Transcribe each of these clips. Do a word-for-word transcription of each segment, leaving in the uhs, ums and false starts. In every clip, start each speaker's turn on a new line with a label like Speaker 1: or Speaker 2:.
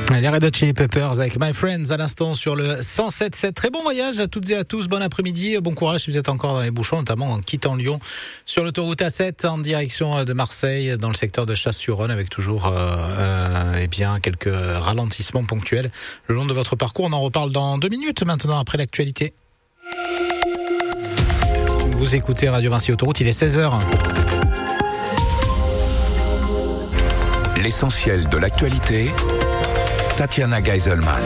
Speaker 1: Les Red Hot Chili Peppers avec My Friends à l'instant sur le cent sept sept. Très bon voyage à toutes et à tous, bon après-midi, bon courage si vous êtes encore dans les bouchons, notamment en quittant Lyon sur l'autoroute A sept en direction de Marseille dans le secteur de Chasse-sur-Rhône avec toujours euh, euh, eh bien quelques ralentissements ponctuels le long de votre parcours. On en reparle dans deux minutes maintenant après l'actualité. Vous écoutez Radio Vinci Autoroute, il est seize heures.
Speaker 2: L'essentiel de l'actualité, Tatiana Geiselman.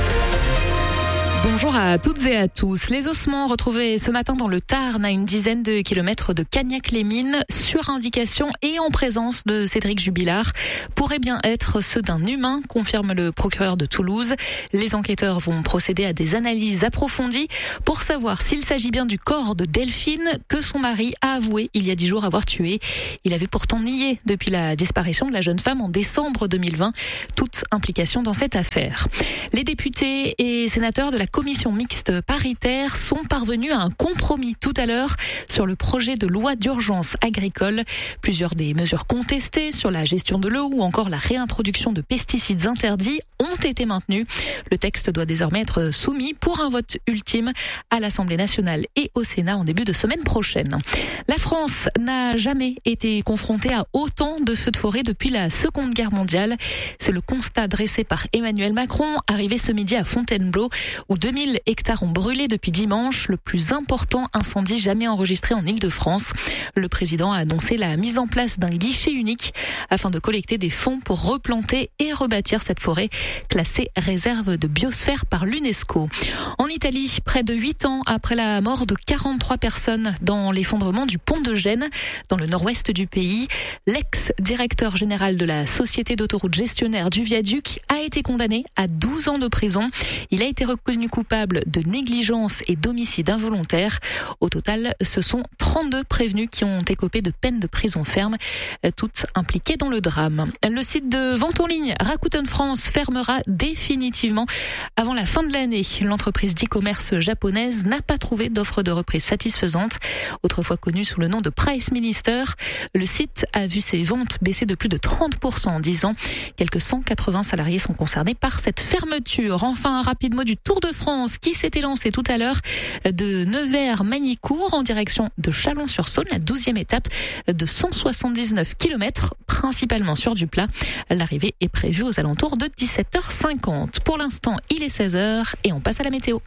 Speaker 3: Bonjour à toutes et à tous. Les ossements retrouvés ce matin dans le Tarn, à une dizaine de kilomètres de Cagnac-les-Mines, sur indication et en présence de Cédric Jubilard, pourraient bien être ceux d'un humain, confirme le procureur de Toulouse. Les enquêteurs vont procéder à des analyses approfondies pour savoir s'il s'agit bien du corps de Delphine que son mari a avoué il y a dix jours avoir tué. Il avait pourtant nié depuis la disparition de la jeune femme en décembre deux mille vingt toute implication dans cette affaire. Les députés et sénateurs de la commission mixte paritaire sont parvenus à un compromis tout à l'heure sur le projet de loi d'urgence agricole. Plusieurs des mesures contestées sur la gestion de l'eau ou encore la réintroduction de pesticides interdits ont été maintenues. Le texte doit désormais être soumis pour un vote ultime à l'Assemblée nationale et au Sénat en début de semaine prochaine. La France n'a jamais été confrontée à autant de feux de forêt depuis la Seconde Guerre mondiale. C'est le constat dressé par Emmanuel Macron, arrivé ce midi à Fontainebleau, où deux mille hectares ont brûlé depuis dimanche, le plus important incendie jamais enregistré en Île-de-France. Le président a annoncé la mise en place d'un guichet unique afin de collecter des fonds pour replanter et rebâtir cette forêt classée réserve de biosphère par l'UNESCO. En Italie, près de huit ans après la mort de quarante-trois personnes dans l'effondrement du pont de Gênes, dans le nord-ouest du pays, l'ex-directeur général de la société d'autoroute gestionnaire du viaduc a été condamné à douze ans de prison. Il a été reconnu coupable de négligence et d'homicide involontaire. Au total, ce sont trente-deux prévenus qui ont écopé de peines de prison ferme, toutes impliquées dans le drame. Le site de vente en ligne Rakuten France fermera définitivement avant la fin de l'année. L'entreprise d'e-commerce japonaise n'a pas trouvé d'offre de reprise satisfaisante. Autrefois connue sous le nom de Price Minister, le site a vu ses ventes baisser de plus de trente pour cent en dix ans. Quelques cent quatre-vingts salariés sont concernés par cette fermeture. Enfin, un rapide mot du Tour de France qui s'était lancé tout à l'heure de Nevers-Magnicourt en direction de Chalon-sur-Saône, la douzième étape de cent soixante-dix-neuf kilomètres, principalement sur du plat. L'arrivée est prévue aux alentours de dix-sept heures cinquante. Pour l'instant, il est seize heures et on passe à la météo.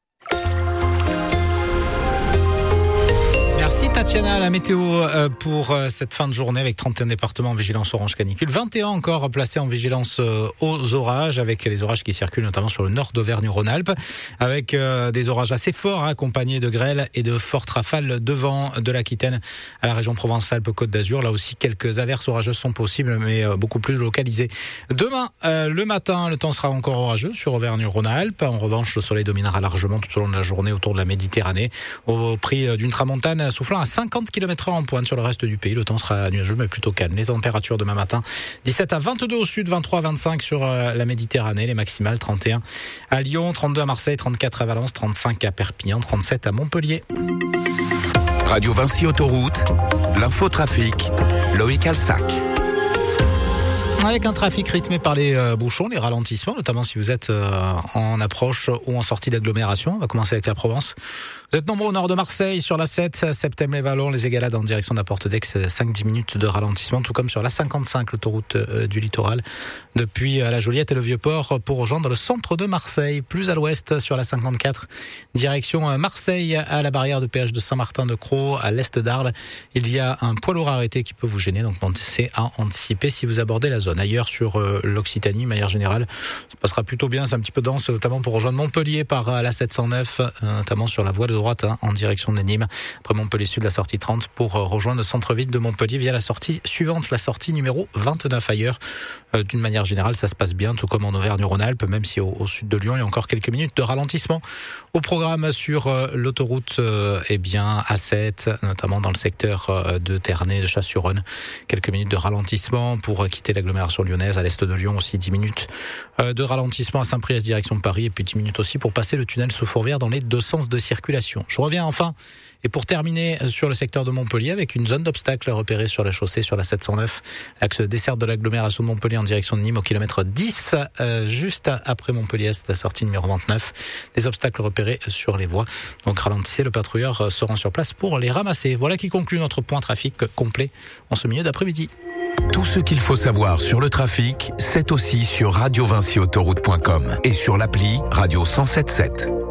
Speaker 1: Merci Tatiana, la météo pour cette fin de journée avec trente et un départements en vigilance orange canicule, vingt et un encore placés en vigilance aux orages avec les orages qui circulent notamment sur le nord d'Auvergne-Rhône-Alpes avec des orages assez forts accompagnés de grêles et de fortes rafales de vent de l'Aquitaine à la région Provence-Alpes-Côte d'Azur. Là aussi quelques averses orageuses sont possibles mais beaucoup plus localisées. Demain le matin, le temps sera encore orageux sur Auvergne-Rhône-Alpes. En revanche, le soleil dominera largement tout au long de la journée autour de la Méditerranée au prix d'une tramontane soufflant à cinquante kilomètres heure en pointe sur le reste du pays. Le temps sera nuageux mais plutôt calme. Les températures demain matin, dix-sept à vingt-deux au sud, vingt-trois à vingt-cinq sur la Méditerranée. Les maximales, trente et un à Lyon, trente-deux à Marseille, trente-quatre à Valence, trente-cinq à Perpignan, trente-sept à Montpellier.
Speaker 2: Radio Vinci Autoroute, l'infotrafic, Loïc Alsac.
Speaker 1: Avec un trafic rythmé par les euh, bouchons, les ralentissements, notamment si vous êtes euh, en approche ou en sortie d'agglomération. On va commencer avec la Provence. Vous êtes nombreux au nord de Marseille, sur la sept, Septem-les-Vallons, les Égalades en direction de la Porte d'Aix, cinq à dix minutes de ralentissement, tout comme sur la cinquante-cinq, l'autoroute euh, du littoral, depuis euh, la Joliette et le Vieux-Port pour rejoindre le centre de Marseille. Plus à l'ouest, sur la cinquante-quatre, direction euh, Marseille, à la barrière de péage de Saint-Martin-de-Crau, à l'est d'Arles. Il y a un poids lourd arrêté qui peut vous gêner, donc pensez à anticiper si vous abordez la zone. Ailleurs, sur euh, l'Occitanie, de manière générale, ça passera plutôt bien, c'est un petit peu dense, notamment pour rejoindre Montpellier par euh, la sept cent neuf, euh, notamment sur la voie de droite hein, en direction de Nîmes. Après Montpellier Sud, la sortie trente pour euh, rejoindre le centre-ville de Montpellier via la sortie suivante, la sortie numéro vingt-neuf. Ailleurs, euh, d'une manière générale, ça se passe bien, tout comme en Auvergne-Rhône-Alpes, même si au, au sud de Lyon, il y a encore quelques minutes de ralentissement au programme sur euh, l'autoroute euh, eh bien, A sept, notamment dans le secteur euh, de Ternay, de Chasse-sur-Rhône. Quelques minutes de ralentissement pour euh, quitter l'agglomération l'agglomération lyonnaise, à l'est de Lyon aussi dix minutes de ralentissement à Saint-Priest direction Paris et puis dix minutes aussi pour passer le tunnel sous Fourvière dans les deux sens de circulation. Je reviens enfin et pour terminer sur le secteur de Montpellier avec une zone d'obstacle repérée sur la chaussée sur la sept cent neuf, l'axe dessert de l'agglomération de Montpellier en direction de Nîmes au kilomètre dix, euh, juste après Montpellier, c'est la sortie numéro vingt-neuf. Des obstacles repérés sur les voies. Donc ralentissez, le patrouilleur se rend sur place pour les ramasser. Voilà qui conclut notre point trafic complet en ce milieu d'après-midi.
Speaker 2: Tout ce qu'il faut savoir sur le trafic, c'est aussi sur radio vinci autoroute point com et sur l'appli Radio cent sept sept.